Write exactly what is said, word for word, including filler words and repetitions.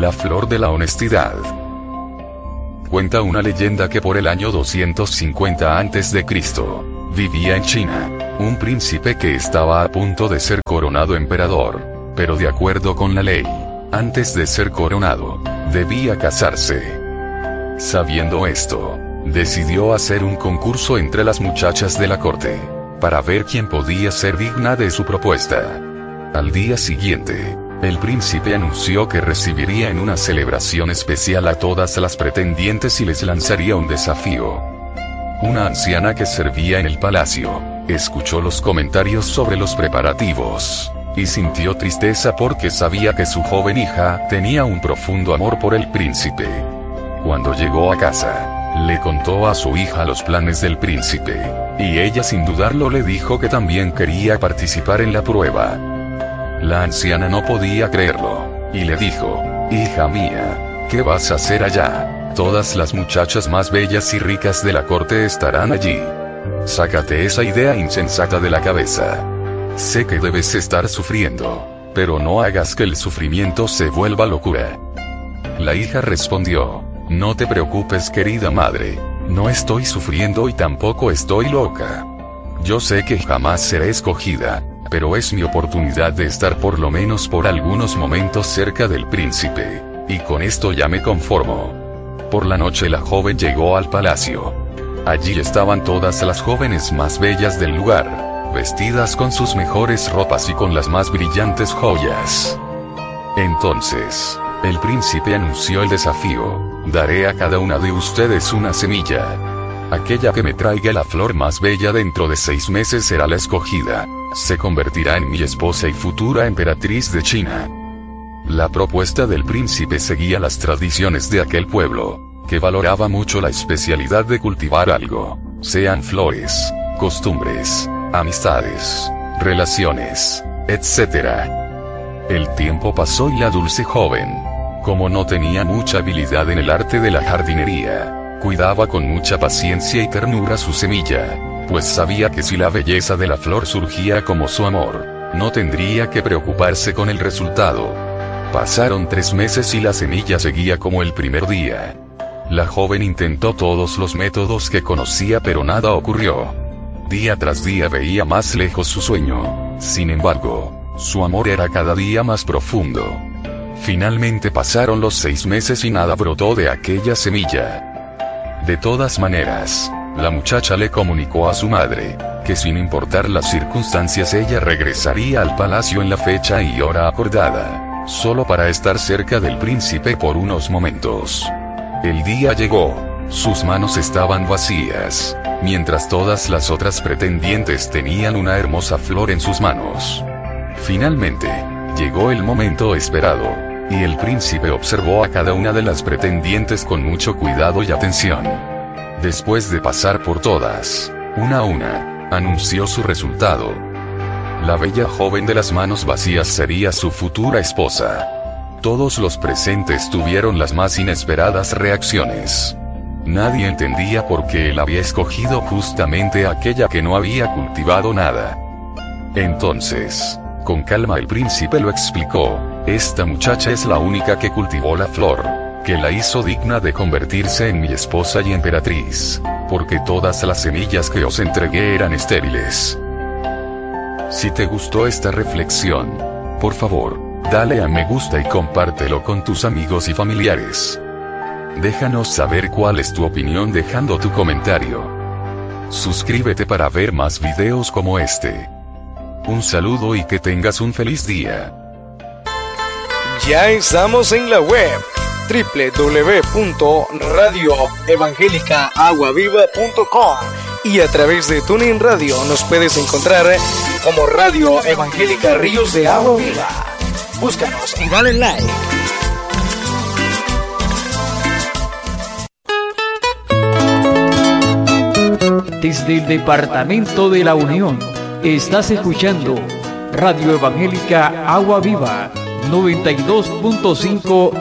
la flor de la honestidad. Cuenta una leyenda que por el año doscientos cincuenta antes de Cristo, vivía en China un príncipe que estaba a punto de ser coronado emperador, pero de acuerdo con la ley, antes de ser coronado, debía casarse. Sabiendo esto, decidió hacer un concurso entre las muchachas de la corte, para ver quién podía ser digna de su propuesta. Al día siguiente, el príncipe anunció que recibiría en una celebración especial a todas las pretendientes y les lanzaría un desafío. Una anciana que servía en el palacio, escuchó los comentarios sobre los preparativos, y sintió tristeza porque sabía que su joven hija tenía un profundo amor por el príncipe. Cuando llegó a casa, le contó a su hija los planes del príncipe, y ella sin dudarlo le dijo que también quería participar en la prueba. La anciana no podía creerlo, y le dijo: hija mía, ¿qué vas a hacer allá? Todas las muchachas más bellas y ricas de la corte estarán allí. Sácate esa idea insensata de la cabeza. Sé que debes estar sufriendo, pero no hagas que el sufrimiento se vuelva locura. La hija respondió: no te preocupes, querida madre, no estoy sufriendo y tampoco estoy loca. Yo sé que jamás seré escogida, pero es mi oportunidad de estar por lo menos por algunos momentos cerca del príncipe, y con esto ya me conformo. Por la noche la joven llegó al palacio. Allí estaban todas las jóvenes más bellas del lugar, vestidas con sus mejores ropas y con las más brillantes joyas. Entonces, el príncipe anunció el desafío: daré a cada una de ustedes una semilla. Aquella que me traiga la flor más bella dentro de seis meses será la escogida, se convertirá en mi esposa y futura emperatriz de China. La propuesta del príncipe seguía las tradiciones de aquel pueblo, que valoraba mucho la especialidad de cultivar algo, sean flores, costumbres, amistades, relaciones, etcétera. El tiempo pasó y la dulce joven, como no tenía mucha habilidad en el arte de la jardinería, cuidaba con mucha paciencia y ternura su semilla, pues sabía que si la belleza de la flor surgía como su amor, no tendría que preocuparse con el resultado. Pasaron tres meses y la semilla seguía como el primer día. La joven intentó todos los métodos que conocía pero nada ocurrió. Día tras día veía más lejos su sueño, sin embargo, su amor era cada día más profundo. Finalmente pasaron los seis meses y nada brotó de aquella semilla. De todas maneras, la muchacha le comunicó a su madre, que sin importar las circunstancias ella regresaría al palacio en la fecha y hora acordada, solo para estar cerca del príncipe por unos momentos. El día llegó, sus manos estaban vacías, mientras todas las otras pretendientes tenían una hermosa flor en sus manos. Finalmente, llegó el momento esperado, y el príncipe observó a cada una de las pretendientes con mucho cuidado y atención. Después de pasar por todas, una a una, anunció su resultado. La bella joven de las manos vacías sería su futura esposa. Todos los presentes tuvieron las más inesperadas reacciones. Nadie entendía por qué él había escogido justamente a aquella que no había cultivado nada. Entonces, con calma el príncipe lo explicó: esta muchacha es la única que cultivó la flor, que la hizo digna de convertirse en mi esposa y emperatriz, porque todas las semillas que os entregué eran estériles. Si te gustó esta reflexión, por favor, dale a me gusta y compártelo con tus amigos y familiares. Déjanos saber cuál es tu opinión dejando tu comentario. Suscríbete para ver más videos como este. Un saludo y que tengas un feliz día. Ya estamos en la web doble u doble u doble u punto radio evangélica agua viva punto com y a través de TuneIn Radio nos puedes encontrar como Radio Evangélica Ríos de Agua Viva. Búscanos y dale like. Desde el Departamento de la Unión, estás escuchando Radio Evangélica Agua Viva noventa y dos punto cinco